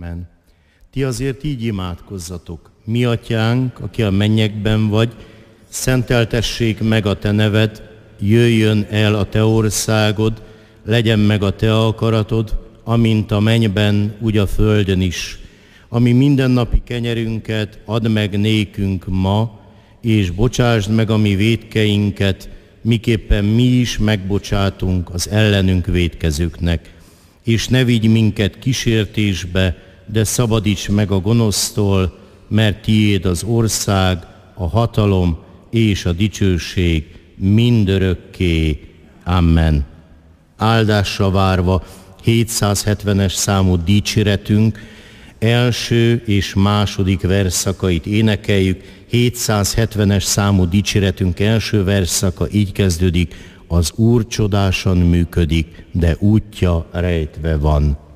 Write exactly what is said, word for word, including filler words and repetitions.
Amen. Ti azért így imádkozzatok. Mi atyánk, aki a mennyekben vagy, szenteltessék meg a te neved, jöjjön el a te országod, legyen meg a te akaratod, amint a mennyben, úgy a földön is. Ami mindennapi kenyerünket add meg nékünk ma, és bocsásd meg a mi vétkeinket, miképpen mi is megbocsátunk az ellenünk vétkezőknek. És ne vigy minket kísértésbe, de szabadíts meg a gonosztól, mert tiéd az ország, a hatalom és a dicsőség mindörökké. Amen. Áldásra várva hétszázhetvenes számú dicséretünk első és második versszakait énekeljük. hétszázhetvenes számú dicséretünk első versszaka így kezdődik: az Úr csodásan működik, de útja rejtve van.